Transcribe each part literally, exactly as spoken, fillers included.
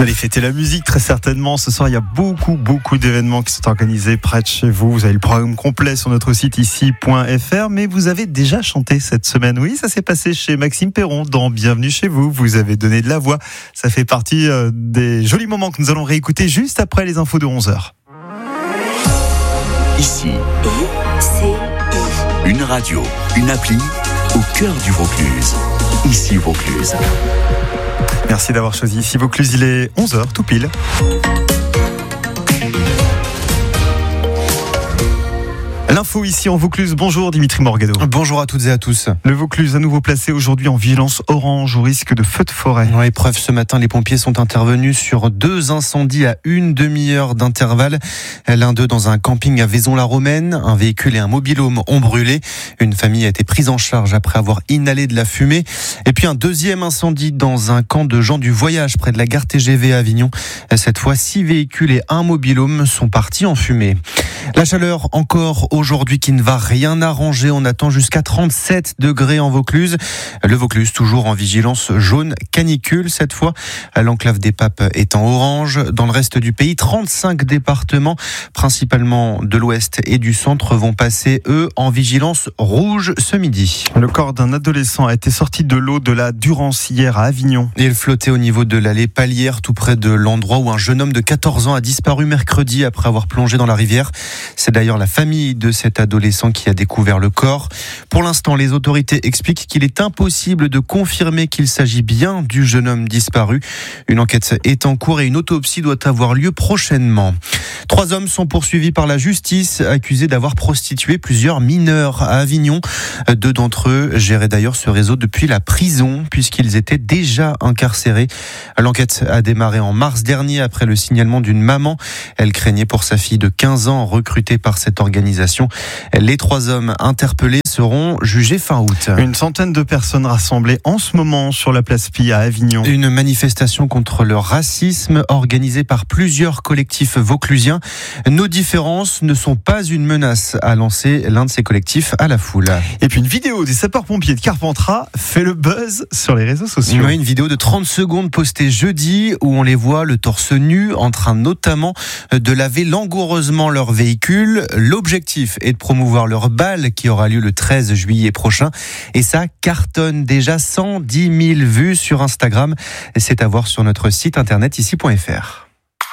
Vous allez fêter la musique très certainement. Ce soir, il y a beaucoup, beaucoup d'événements qui sont organisés près de chez vous. Vous avez le programme complet sur notre site ici point f r. Mais vous avez déjà chanté cette semaine. Oui, ça s'est passé chez Maxime Perron dans Bienvenue chez vous. Vous avez donné de la voix. Ça fait partie des jolis moments que nous allons réécouter juste après les infos de onze heures. Ici, I C I. Une radio, une appli au cœur du Vaucluse. Ici Vaucluse. Merci d'avoir choisi Ici Vaucluse. Il est onze heures tout pile. L'info ici en Vaucluse. Bonjour Dimitri Morgado. Bonjour à toutes et à tous. Le Vaucluse à nouveau placé aujourd'hui en vigilance orange au risque de feux de forêt. En épreuve ce matin, les pompiers sont intervenus sur deux incendies à une demi-heure d'intervalle. L'un d'eux dans un camping à Vaison-la-Romaine. Un véhicule et un mobil-home ont brûlé. Une famille a été prise en charge après avoir inhalé de la fumée. Et puis un deuxième incendie dans un camp de gens du voyage près de la gare T G V à Avignon. Cette fois, six véhicules et un mobil-home sont partis en fumée. La chaleur encore aujourd'hui qui ne va rien arranger. On attend jusqu'à trente-sept degrés en Vaucluse. Le Vaucluse toujours en vigilance jaune canicule cette fois. L'enclave des Papes est en orange. Dans le reste du pays, trente-cinq départements, principalement de l'ouest et du centre, vont passer eux en vigilance rouge ce midi. Le corps d'un adolescent a été sorti de l'eau de la Durance hier à Avignon. Il flottait au niveau de l'allée Palière, tout près de l'endroit où un jeune homme de quatorze ans a disparu mercredi après avoir plongé dans la rivière. C'est d'ailleurs la famille de cet adolescent qui a découvert le corps. Pour l'instant, les autorités expliquent qu'il est impossible de confirmer qu'il s'agit bien du jeune homme disparu. Une enquête est en cours et une autopsie doit avoir lieu prochainement. Trois hommes sont poursuivis par la justice, accusés d'avoir prostitué plusieurs mineurs à Avignon. Deux d'entre eux géraient d'ailleurs ce réseau depuis la prison, puisqu'ils étaient déjà incarcérés. L'enquête a démarré en mars dernier après le signalement d'une maman. Elle craignait pour sa fille de quinze ans recrutée par cette organisation. Les trois hommes interpellés seront jugés fin août. Une centaine de personnes rassemblées en ce moment sur la place Pie à Avignon. Une manifestation contre le racisme organisée par plusieurs collectifs vauclusiens. Nos différences ne sont pas une menace, a lancé l'un de ces collectifs à la foule. Et puis une vidéo des sapeurs-pompiers de Carpentras fait le buzz sur les réseaux sociaux. Oui, une vidéo de trente secondes postée jeudi où on les voit le torse nu en train notamment de laver langoureusement leur véhicule. L'objectif est de promouvoir leur bal qui aura lieu le treize juillet prochain. Et ça cartonne déjà cent dix mille vues sur Instagram. C'est à voir sur notre site internet ici point f r.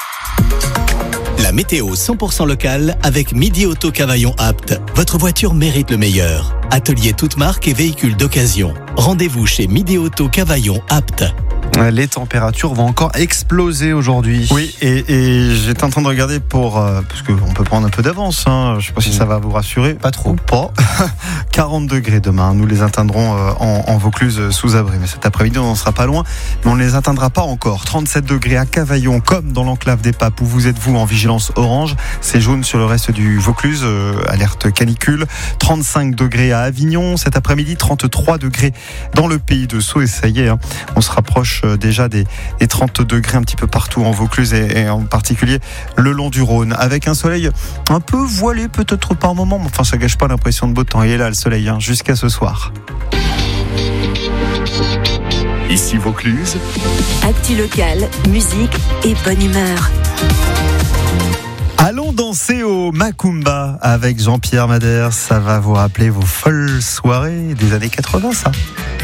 La météo cent pour cent locale avec Midi Auto Cavaillon Apt. Votre voiture mérite le meilleur. Atelier toute marque et véhicules d'occasion. Rendez-vous chez Midi Auto Cavaillon Apt. Les températures vont encore exploser aujourd'hui. Oui, et, et j'étais en train de regarder pour... Euh, parce qu'on peut prendre un peu d'avance, hein, je ne sais pas si ça va vous rassurer. Pas trop. Ou pas. quarante degrés demain, nous les atteindrons euh, en, en Vaucluse sous abri. Mais cet après-midi, on n'en sera pas loin. Mais on ne les atteindra pas encore. trente-sept degrés à Cavaillon, comme dans l'enclave des Papes, où vous êtes vous en vigilance orange. C'est jaune sur le reste du Vaucluse, euh, alerte canicule. trente-cinq degrés à Avignon. Cet après-midi, trente-trois degrés dans le pays de Sceaux. Et ça y est, hein, on se rapproche déjà des, des trente degrés un petit peu partout en Vaucluse et, et en particulier le long du Rhône, avec un soleil un peu voilé peut-être par moment, mais enfin ça gâche pas l'impression de beau temps. Il est là le soleil, hein, jusqu'à ce soir. Ici Vaucluse. Actu local, musique et bonne humeur. Allons danser au Macumba avec Jean-Pierre Madère. Ça va vous rappeler vos folles soirées des années quatre-vingts, ça.